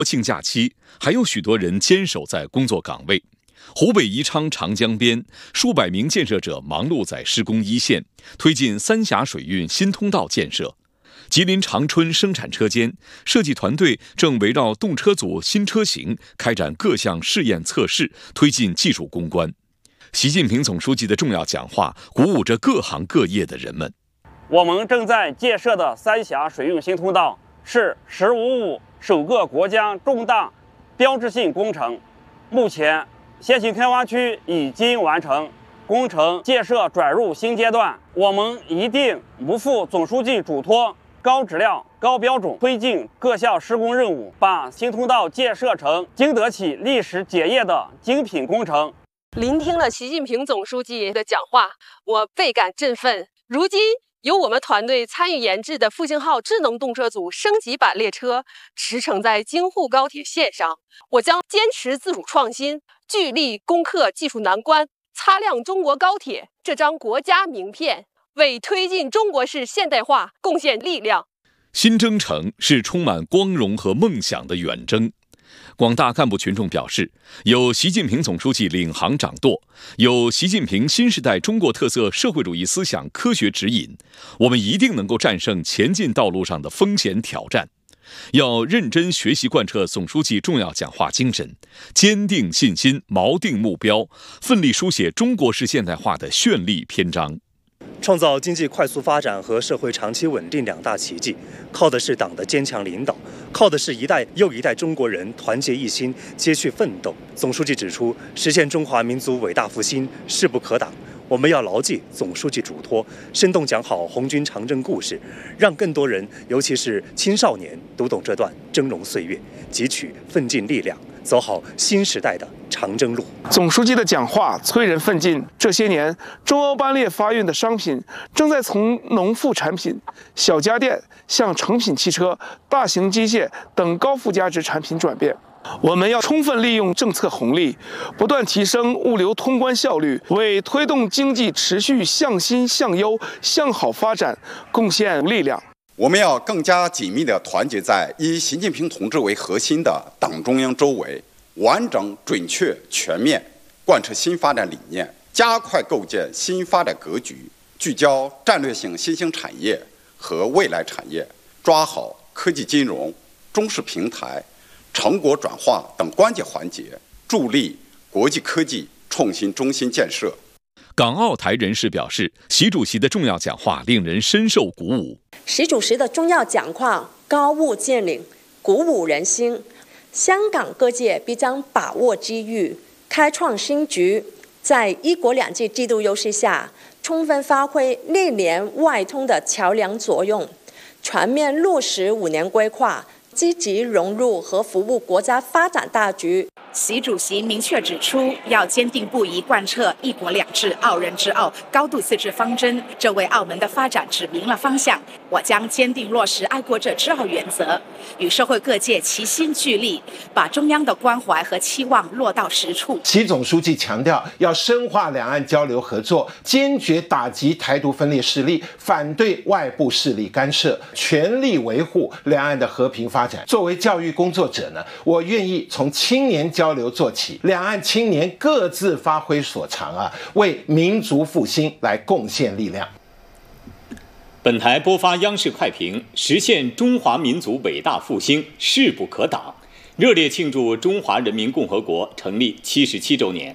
国庆假期，还有许多人坚守在工作岗位。湖北宜昌长江边，数百名建设者忙碌在施工一线，推进三峡水运新通道建设。吉林长春生产车间设计团队正围绕动车组新车型开展各项试验测试，推进技术攻关。习近平总书记的重要讲话鼓舞着各行各业的人们。 我们正在建设的三峡水运新通道是“十五五”首个国家重大标志性工程，目前先行开挖区已经完成，工程建设转入新阶段。我们一定不负总书记嘱托，高质量、高标准推进各项施工任务，把新通道建设成经得起历史检验的精品工程。 聆听了习近平总书记的讲话，我倍感振奋。如今，由我们团队参与研制的复兴号智能动车组升级版列车驰骋在京沪高铁线上，我将坚持自主创新，聚力攻克技术难关，擦亮中国高铁这张国家名片，为推进中国式现代化贡献力量。 新征程是充满光荣和梦想的远征。广大干部群众表示，有习近平总书记领航掌舵，有习近平新时代中国特色社会主义思想科学指引，我们一定能够战胜前进道路上的风险挑战。要认真学习贯彻总书记重要讲话精神，坚定信心，锚定目标，奋力书写中国式现代化的绚丽篇章。 创造经济快速发展和社会长期稳定两大奇迹，靠的是党的坚强领导，靠的是一代又一代中国人团结一心、接续奋斗。总书记指出，实现中华民族伟大复兴势不可挡。我们要牢记总书记嘱托，生动讲好红军长征故事，让更多人，尤其是青少年，读懂这段峥嵘岁月，汲取奋进力量，走好新时代的长征路。 总书记的讲话催人奋进。这些年，中欧班列发运的商品正在从农副产品、小家电向成品汽车、大型机械等高附加值产品转变。我们要充分利用政策红利，不断提升物流通关效率，为推动经济持续向新向优向好发展贡献力量。 我们要更加紧密地团结在以习近平同志为核心的党中央周围，完整、准确、全面贯彻新发展理念，加快构建新发展格局，聚焦战略性新兴产业和未来产业，抓好科技金融、中式平台、成果转化等关键环节，助力国际科技创新中心建设。 港澳台人士表示，习主席的重要讲话令人深受鼓舞。 习主席的重要讲话高屋建瓴，鼓舞人心。香港各界必将把握机遇，开创新局，在一国两制制度优势下，充分发挥内联外通的桥梁作用，全面落实5年规划，积极融入和服务国家发展大局。 习主席明确指出，要坚定不移贯彻一国两制、澳人治澳、高度自治方针，这为澳门的发展指明了方向。我将坚定落实爱国者治澳原则，与社会各界齐心聚力，把中央的关怀和期望落到实处。 习总书记强调，要深化两岸交流合作，坚决打击台独分裂势力，反对外部势力干涉，全力维护两岸的和平发展。作为教育工作者呢，我愿意从青年交流做起，两岸青年各自发挥所长为民族复兴来贡献力量。 本台播发央视快评：实现中华民族伟大复兴势不可挡，热烈庆祝中华人民共和国成立77周年。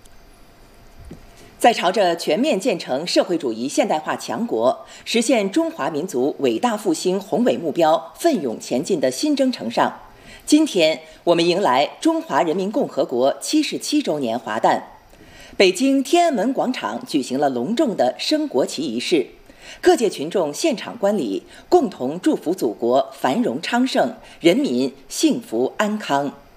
在朝着全面建成社会主义现代化强国、实现中华民族伟大复兴宏伟目标奋勇前进的新征程上，今天我们迎来中华人民共和国77周年华诞。北京天安门广场举行了隆重的升国旗仪式，各界群众现场观礼，共同祝福祖国繁荣昌盛，人民幸福安康。